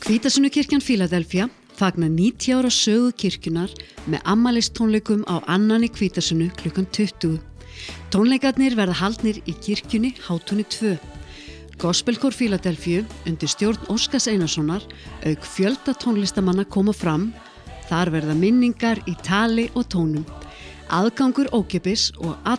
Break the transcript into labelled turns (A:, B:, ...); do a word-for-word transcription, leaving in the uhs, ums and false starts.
A: Hvítasunnukirkjan Fíladelfía fagnar níutíu ára sögu kirkjunnar með afmælistónleikum á annan í Hvítasunnu klukkan tuttugu. Tónleikarnir verða haldnir í kirkjunni Hátúni tvö. Gospelkór Fíladelfíu undir stjórn Óskars Einarssonar auk fjölda tónlistamanna koma fram. Þar verða minningar í tali og tónum. Aðgangur ókeypis og